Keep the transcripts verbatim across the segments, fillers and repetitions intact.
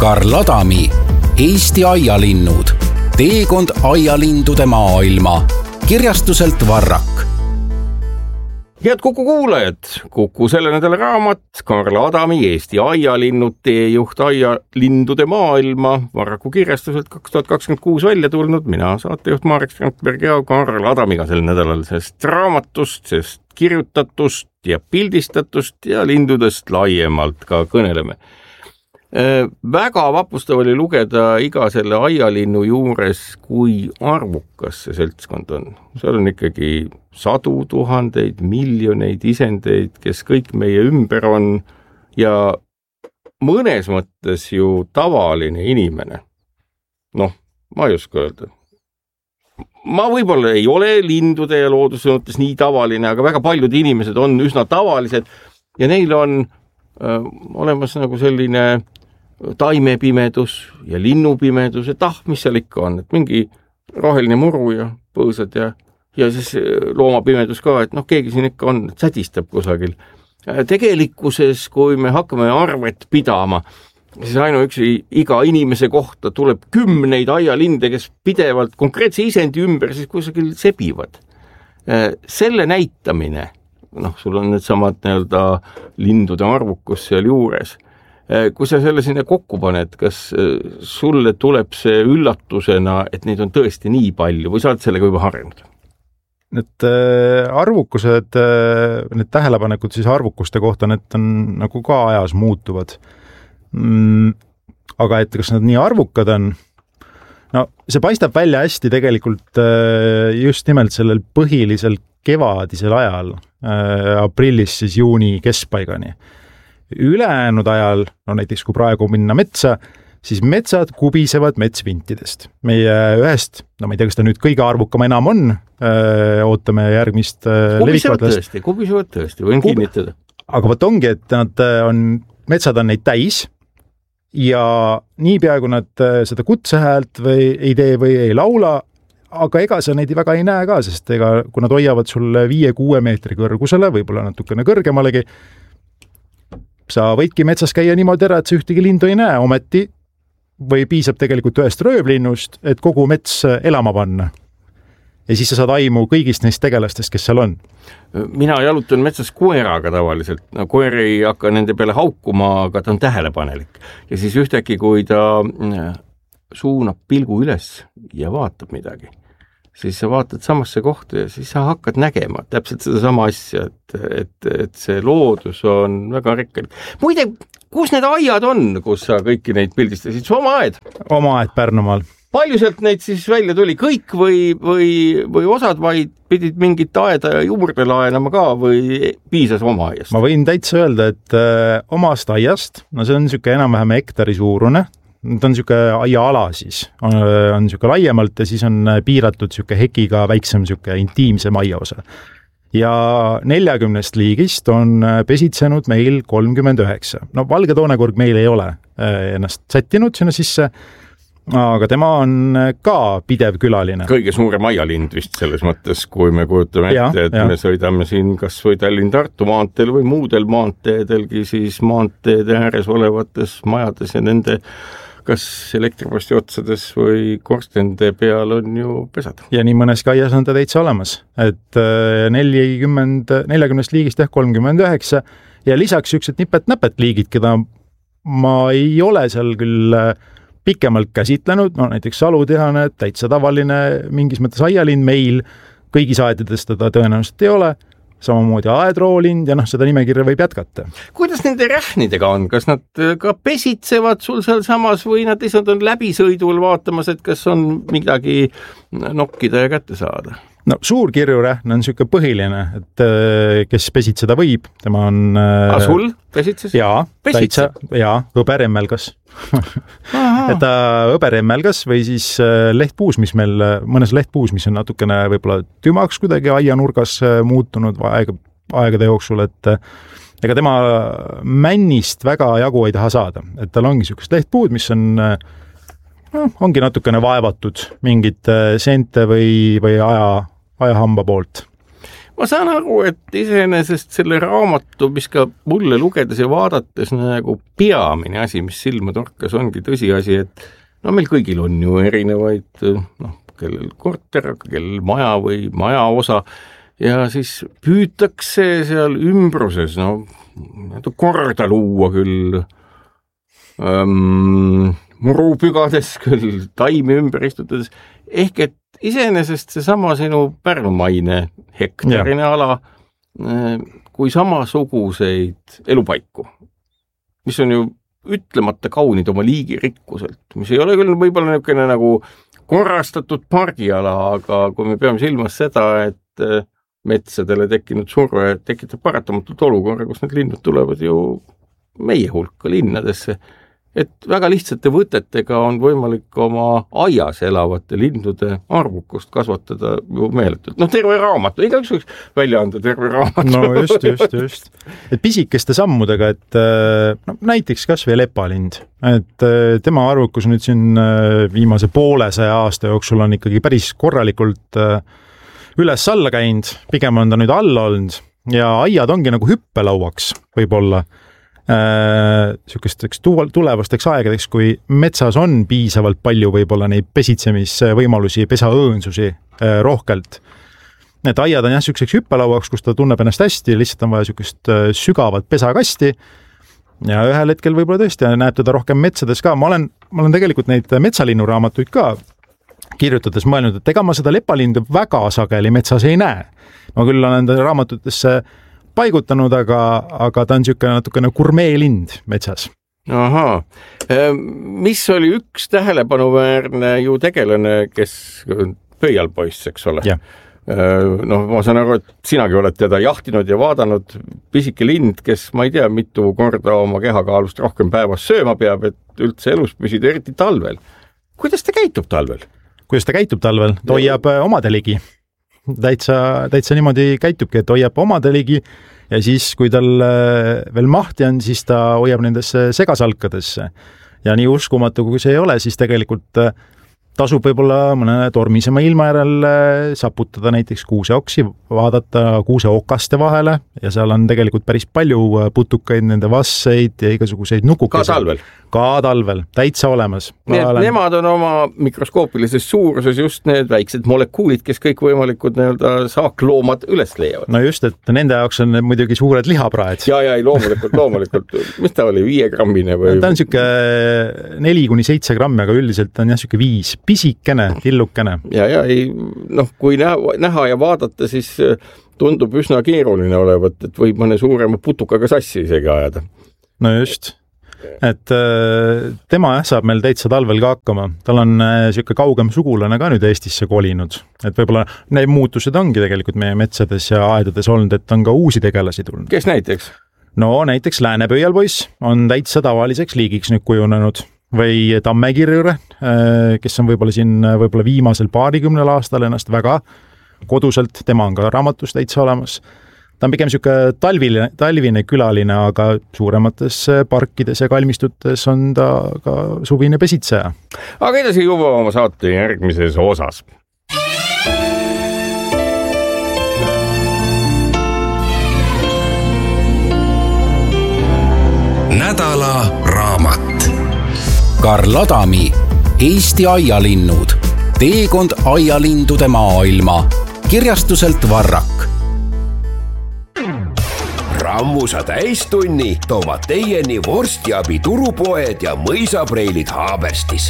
Karl Adami, Eesti aialinnud. Teekond aialindude maailma. Kirjastuselt Varrak. Head Kuku kuulajad, Kuku selle nädala raamat, Karl Adami, Eesti aialinnud, teejuht aialindude maailma, Varraku kirjastuselt kaks tuhat kakskümmend kuus välja tulnud, mina saatejuht Marek Strandberg ja Karl Adamiga sel nädalal, sest raamatust, sest kirjutatust ja pildistatust ja lindudest laiemalt ka kõneleme. Väga vapustav oli lugeda iga selle aialinnu juures, kui arvukas see seltskond on. Seal on ikkagi sadu tuhandeid, miljoneid isendeid, kes kõik meie ümber on ja mõnes mõttes ju tavaline inimene. Noh, ma ei oska öelda. Ma võib-olla ei ole lindude ja looduse mõttes nii tavaline, aga väga paljud inimesed on üsna tavalised ja neil on öö, olemas nagu selline taimepimedus ja linnupimedus, et ah, mis seal ikka on, et mingi roheline muru ja põõsad ja, ja siis loomapimedus ka, et noh, keegi siin ikka on, et sädistab kusagil. Tegelikkuses, kui me hakkame arvet pidama, siis ainuüksi iga inimese kohta tuleb kümneid aialinde, kes pidevalt konkreetse isendi ümber siis kusagil sebivad. Selle näitamine, noh, sul on need samad nii-öelda lindude arvukus seal juures. Kui sa selle sinna kokku paned, kas sulle tuleb see üllatusena, et neid on tõesti nii palju või sa oled sellega juba harjunud? Need arvukused, need tähelepanekud siis arvukuste kohta, need on nagu ka ajas muutuvad. Mm, aga et kas nad nii arvukad on? No see paistab välja hästi tegelikult just nimelt sellel põhilisel kevadisel ajal, aprillis siis juuni keskpaigani. Ülejäänud ajal, no näiteks kui praegu minna metsa, siis metsad kubisevad metsvintidest. Meie ühest, no ma ei tea, kas ta nüüd kõige arvukam enam on, öö, ootame järgmist kubisevad tõesti, kubisevad tõesti, võin Kub... kinnitada. Aga võt ongi, et nad on, metsad on neid täis ja nii peaaegu nad seda kutsehäält või ei tee või ei laula, aga ega sa neid väga ei näe ka, sest ega, kui nad hoiavad sulle viie-kuue meetri kõrgusele, võib-olla natukene kõrgemalegi, sa võidki metsas käia niimoodi ära, et sa ühtegi lindu ei näe, ometi või piisab tegelikult ühest röövlinnust, et kogu mets elama panna. Ja siis sa saad aimu kõigist neist tegelastest, kes seal on. Mina jalutan metsas koeraga tavaliselt. No, koer ei hakka nende peale haukuma, aga ta on tähelepanelik. Ja siis ühtegi, kui ta suunab pilgu üles ja vaatab midagi, siis sa vaatad samasse kohta ja siis sa hakkad nägema täpselt seda sama asja, et, et, et see loodus on väga rikkalik. Muide, kus need aiad on, kus sa kõiki neid pildistasid? Su oma aed? Oma aed Pärnumaal. Palju sealt neid siis välja tuli? Kõik või, või, või osad vaid pidid mingit aeda juurde laenama ka või piisas oma aiast? Ma võin täitsa öelda, et äh, omast aiast, no see on niisugune enam-vähem hektari suurune, ta on niisugune aiaala siis, on, on niisugune laiemalt ja siis on piiratud niisugune hekiga väiksem niisugune intiimsem aiaosa. Ja neljakümnest liigist on pesitsenud meil kolmkümmend üheksa. No valge toonekurg meil ei ole ennast sättinud sinna sisse, aga tema on ka pidev külaline. Kõige suurem aialind vist selles mõttes, kui me kujutame ette, ja, et ja. Me sõidame siin kas või Tallinn-Tartu maanteel või muudel maanteedelgi siis maanteede ääres olevates majades ja nende kas elektriposti otsades või korstende peal on ju pesad. Ja nii mõneski aias on ta täitsa olemas, et nelikümmend, neljakümnest liigist jah kolmkümmend üheksa ja lisaks üksid nipet-näpet liigid, keda ma ei ole seal küll pikemalt käsitlenud, no näiteks salutihane, täitsa tavaline mingis mõttes aialind meil, kõigis aedades teda tõenäoliselt ei ole, samamoodi aedroolind ja noh, seda nimekirja võib jätkata. Kuidas nende rähnidega on? Kas nad ka pesitsevad sul seal samas või nad lihtsalt on läbisõidul vaatamas, et kas on midagi nokkida ja kätte saada? No suur kirjurähn on niisugune põhiline, et kes pesitseda võib, tema on... A sul pesitses? Jaa, täitsa, jaa, hõberemmelgas. et ta hõberemmelgas või siis lehtpuus, mis meil, mõnes lehtpuus, mis on natukene võib-olla tümaks kuidagi aianurgas muutunud aega, aegade jooksul, et ega tema männist väga jagu ei taha saada. Et tal ongi niisugust lehtpuud, mis on... No, ongi natukene vaevatud mingit seente või, või aja, ajahamba poolt. ma saan aru, et iseenesest selle raamatu, mis ka mulle lugedes ja vaadates nagu peamine asi, mis silma torkas, ongi tõsiasi, et no meil kõigil on ju erinevaid, noh, kellel korter, kellel maja või majaosa ja siis püütakse seal ümbruses, no, korda luua küll ähm, murupügades, küll taimi ümber istutades, ehk et iseenesest seesama sinu Pärnumaine hektarine ja. ala kui samasuguseid elupaiku, mis on ju ütlemata kaunid oma liigirikkuselt, mis ei ole küll võib-olla niisugune nagu korrastatud pargiala, aga kui me peame silmas seda, et metsadele tekkinud surve tekitab paratamatult olukorra, kus need linnud tulevad ju meie hulka linnadesse, et väga lihtsate võtetega on võimalik oma aias elavate lindude arvukust kasvatada ju meeletult. No terve raamatu, igaüks võiks välja anda terve raamatu. No just, just, just. Et pisikeste sammudega, et no, näiteks kas või lepalind, et tema arvukus nüüd siin viimase poolesaja aasta jooksul on ikkagi päris korralikult üles-alla käinud, pigem on ta nüüd alla olnud ja aiad ongi nagu hüppelauaks võib-olla niisugusteks tulevasteks aegadeks, kui metsas on piisavalt palju võib-olla neid pesitsemisvõimalusi, pesaõõnsusi rohkelt. Need aiad on jah niisuguseks hüppelauaks, kus ta tunneb ennast hästi, lihtsalt on vaja niisugust sügavat pesakasti ja ühel hetkel võib-olla tõesti näeb teda rohkem metsades ka. Ma olen, ma olen tegelikult neid metsalinnuraamatuid ka kirjutades mõelnud, et ega ma seda lepalindu väga sageli metsas ei näe. Ma küll olen ta raamatutesse paigutanud, aga, aga ta on niisugune natukene gurmeelind metsas. Ahaa. Mis oli üks tähelepanuväärne ju tegelane, kes pöialpoiss, eks ole? Ja. No ma saan aru, et sinagi oled teda jahtinud ja vaadanud, pisike lind, kes ma ei tea, mitu korda oma kehakaalust rohkem päevas sööma peab, et üldse elus püsida, eriti talvel. Kuidas ta käitub talvel? Kuidas ta käitub talvel? Ta hoiab omade ligi. Täitsa, täitsa niimoodi käitubki, et hoiab omade ligi ja siis, kui tal veel mahti on, siis ta hoiab nendesse segasalkadesse. Ja nii uskumatu, kui see ei ole, siis tegelikult tasub võib-olla mõne tormisema ilma järel saputada näiteks kuuseoksi, vaadata kuuseokaste vahele ja seal on tegelikult päris palju putukaid, nende vasseid ja igasuguseid nukukesi. Ka talvel? Ka talvel, täitsa olemas. Nii, olen... Nemad on oma mikroskoopilises suuruses just need väiksed molekuulid, kes kõik võimalikud nii-öelda saakloomad üles leiavad. No just, et nende jaoks on muidugi suured lihapraed. Ja, ja, loomulikult, loomulikult. Mis ta oli, viiegrammine või? Ta on siuke neli kuni seitse grammi, aga üldiselt on jah siuke viis. Pisikene, tillukene. Ja, ja, ei, noh, kui näha, näha ja vaadata, siis tundub üsna keeruline olevat, et võib mõne suurema putukaga sassi isegi ajada. No just. Et tema jah, saab meil täitsa talvel ka hakkama. Tal on siuke kaugem sugulane ka nüüd Eestisse kolinud. Et võib-olla need muutused ongi tegelikult meie metsades ja aedades olnud, et on ka uusi tegelasi tulnud. Kes näiteks? No näiteks läänepöialpoiss on täitsa tavaliseks liigiks nüüd kujunenud. Või tammekirjure, kes on võib-olla siin võib-olla viimasel paarikümnel aastal ennast väga koduselt, tema on ka raamatus täitsa olemas. Ta on pigem siuke talvine, talvine külaline, aga suuremates parkides ja kalmistutes on ta ka suvine pesitseja. Aga edasi juba oma saate järgmises osas. Nädala raamat. Karl Adami Eesti aialinnud. Teekond aialindude maailma. Kirjastuselt Varrak. Rammusa täistunni toovad teieni vorstiabi turupoed ja mõisapreilid Haaberstis.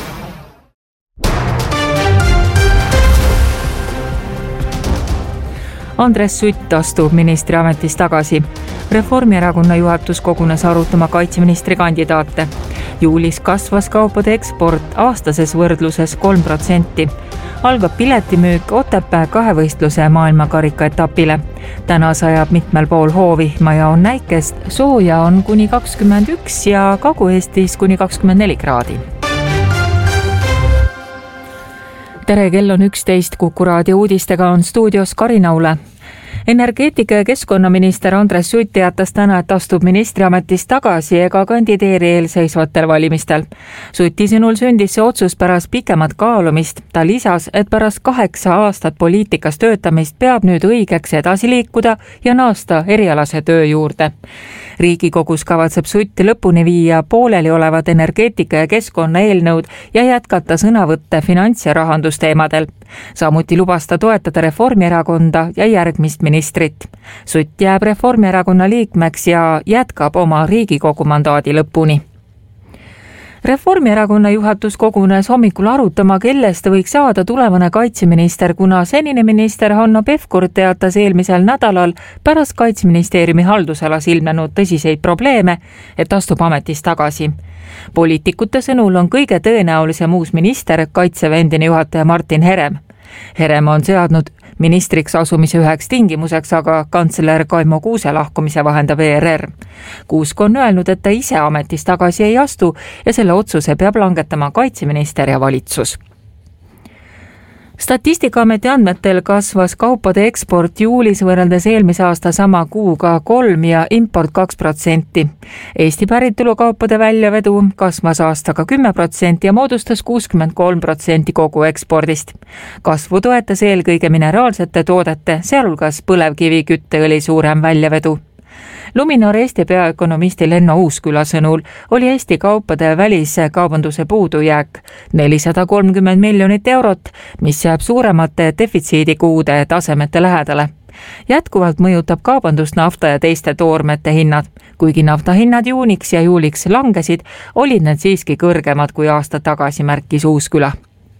Andres Sutt astub ministri ametis tagasi. Reformierakonna juhatus kogunes arutama kaitseministri kandidaate. Juulis kasvas kaupade eksport aastases võrdluses kolm protsenti. Algab piletimüük Otepää kahevõistluse maailmakarika etapile. Täna sajab mitmel pool hoovihma ja on näikest, sooja on kuni kakskümmend üks ja Kagu-Eestis kuni kakskümmend neli kraadi. Tere, kell on üksteist, Kuku raadio uudistega on stuudios Karin Aule. energeetika- ja keskkonnaminister Andres Sutt teatas täna, et astub ministriametist tagasi ega kandideeri eelseisvatel valimistel. Suti sõnul sündis see otsus pärast pikemat kaalumist. Ta lisas, et pärast kaheksa aastat poliitikas töötamist peab nüüd õigeks edasi liikuda ja naasta erialase töö juurde. Riigikogus kavatseb Sutt lõpuni viia pooleli olevad energeetika- ja keskkonna eelnõud ja jätkata sõnavõtte finants- ja rahandusteemadel. Samuti lubas ta toetada Reformierakonda ja järgmist ministrit. Sutt jääb Reformierakonna liikmeks ja jätkab oma Riigikogu mandaadi lõpuni. Reformierakonna juhatus kogunes hommikul arutama, kellest võiks saada tulevane kaitseminister, kuna senine minister Hanno Pevkur teatas eelmisel nädalal pärast Kaitseministeeriumi haldusalas ilmnenud tõsiseid probleeme, et astub ametist tagasi. Poliitikute sõnul on kõige tõenäolisem uus minister Kaitseväe endine juhataja Martin Herem. Herem on seadnud ministriks asumise üheks tingimuseks, aga kantsler Kaimo Kuuse lahkumise vahendab E R R. Kuusk on öelnud, et ta ise ametist tagasi ei astu ja selle otsuse peab langetama kaitseminister ja valitsus. Statistikaameti andmetel kasvas kaupade eksport juulis võrreldes eelmise aasta sama kuuga kolm ja import kaks protsenti. Eesti päritolu kaupade väljavedu kasvas aastaga kümme protsenti ja moodustas kuuskümmend kolm protsenti kogu ekspordist. Kasvu toetas eelkõige mineraalsete toodete, sealhulgas põlevkivi kütteõli suurem väljavedu. Luminor Eesti peaökonomisti Lenno Uusküla sõnul oli Eesti kaupade välise kaubanduse puudujääk nelisada kolmkümmend miljonit eurot, mis jääb suuremate defitsiidikuude tasemete lähedale. Jätkuvalt mõjutab kaubandust nafta ja teiste toormete hinnad. Kuigi nafta hinnad juuniks ja juuliks langesid, olid need siiski kõrgemad kui aasta tagasi, märkis Uusküla.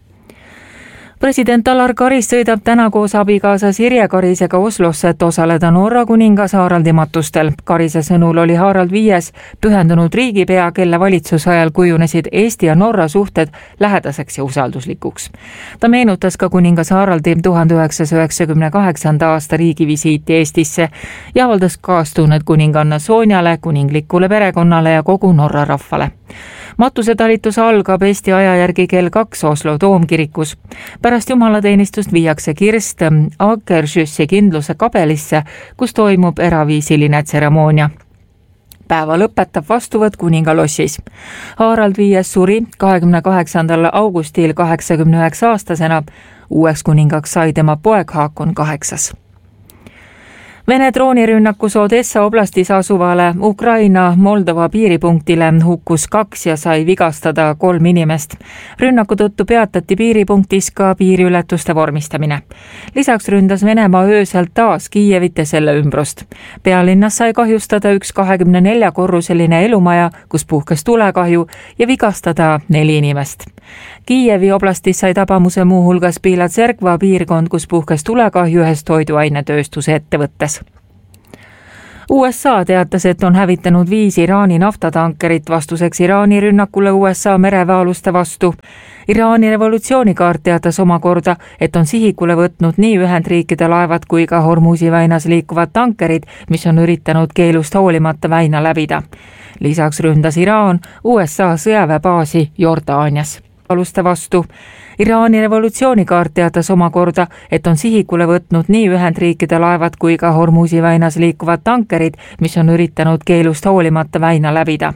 President Alar Karis sõidab täna koos abikaasa Sirje Karisega Oslosse, et osaleda Norra kuningas Haraldi matustel. Karise sõnul oli Harald viies pühendunud riigipea, kelle valitsuse ajal kujunesid Eesti ja Norra suhted lähedaseks ja usalduslikuks. Ta meenutas ka kuningas Haraldi tuhande üheksasaja üheksakümne kaheksanda aasta riigivisiiti Eestisse ja avaldas kaastunnet kuninganna Sonjale, kuninglikule perekonnale ja kogu Norra rahvale. Matusetalitus algab Eesti aja järgi kell kaks Oslo Toomkirikus. Pärast jumalateenistust viiakse kirst Akersjüssi kindluse kabelisse, kus toimub eraviisiline tseremoonia. Päeva lõpetab vastuvõtt kuningalossis. Harald viies suri kahekümne kaheksandal augustil kaheksakümne üheksa aastasena. Uueks kuningaks sai tema poeg Haakon kaheksas. Vene droonirünnakus Odessa oblastis asuvale Ukraina-Moldova piiripunktile hukkus kaks ja sai vigastada kolm inimest. Rünnaku tõttu peatati piiripunktis ka piiriületuste vormistamine. Lisaks ründas Venemaa öösel taas Kiievit ja selle ümbrust. Pealinnas sai kahjustada üks kahekümne nelja korruseline elumaja, kus puhkes tulekahju ja vigastada neli inimest. Kiievi oblastis sai tabamuse muuhulgas Pilatserkva piirkond, kus puhkes tulekahju ühes toiduainetööstuse ettevõttes. U S A teatas, et on hävitanud viis Iraani naftatankerit vastuseks Iraani rünnakule U S A mereväealuste vastu. Iraani revolutsioonikaart teatas omakorda, et on sihikule võtnud nii Ühendriikide laevad kui ka Hormuzi väinas liikuvad tankerid, mis on üritanud keelust hoolimata väina läbida. Lisaks ründas Iraan U S A sõjaväebaasi Jordaanias. Aluste vastu. Iraani revolutsioonikaart teatas omakorda, et on sihikule võtnud nii Ühendriikide laevad kui ka Hormuzi väinas liikuvad tankerid, mis on üritanud keelust hoolimata väina läbida.